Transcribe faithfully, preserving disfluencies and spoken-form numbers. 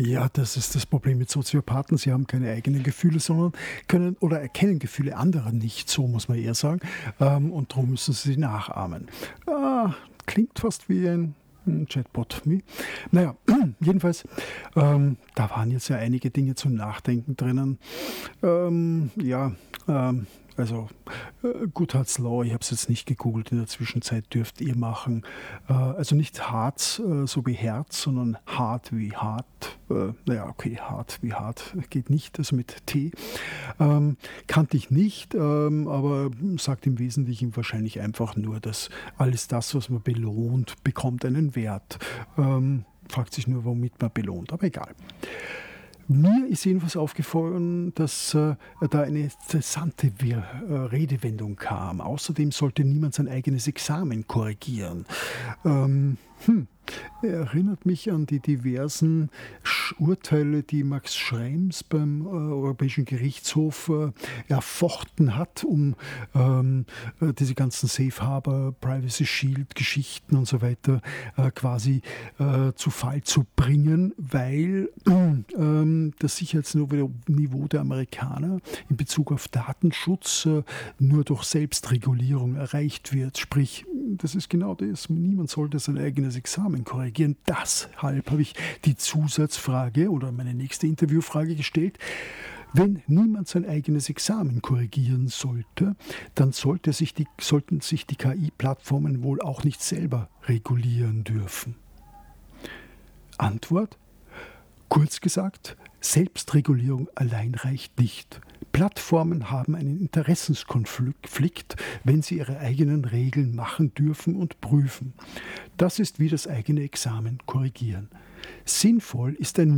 Ja, das ist das Problem mit Soziopathen. Sie haben keine eigenen Gefühle, sondern können oder erkennen Gefühle anderer nicht, so muss man eher sagen. Ähm, und darum müssen sie sie nachahmen. Ah, klingt fast wie ein ein Chatbot. Wie? Naja, jedenfalls, ähm, da waren jetzt ja einige Dinge zum Nachdenken drinnen. Ähm, ja, ähm, also äh, Goodhart's Law, ich habe es jetzt nicht gegoogelt, in der Zwischenzeit dürft ihr machen. Äh, also nicht hart, äh, so wie Herz, sondern hart wie hart. Äh, naja, okay, hart wie hart geht nicht, also mit T. Ähm, kannte ich nicht, ähm, aber sagt im Wesentlichen wahrscheinlich einfach nur, dass alles das, was man belohnt, bekommt einen Wert. Ähm, fragt sich nur, womit man belohnt, aber egal. Mir ist jedenfalls aufgefallen, dass äh, da eine interessante Wir äh, Redewendung kam. Außerdem sollte niemand sein eigenes Examen korrigieren. Ähm, hm. Erinnert mich an die diversen Sch Urteile, die Max Schrems beim äh, Europäischen Gerichtshof äh, erfochten hat, um ähm, äh, diese ganzen Safe Harbor, Privacy Shield Geschichten und so weiter äh, quasi äh, zu Fall zu bringen, weil ähm, das Sicherheitsniveau Niveau der Amerikaner in Bezug auf Datenschutz äh, nur durch Selbstregulierung erreicht wird. Sprich, das ist genau das. Niemand sollte sein eigenes Examen korrigieren. Deshalb habe ich die Zusatzfrage oder meine nächste Interviewfrage gestellt. Wenn niemand sein eigenes Examen korrigieren sollte, dann sollte sich die, sollten sich die K I-Plattformen wohl auch nicht selber regulieren dürfen. Antwort? Kurz gesagt, Selbstregulierung allein reicht nicht. Plattformen haben einen Interessenskonflikt, wenn sie ihre eigenen Regeln machen dürfen und prüfen. Das ist wie das eigene Examen korrigieren. Sinnvoll ist ein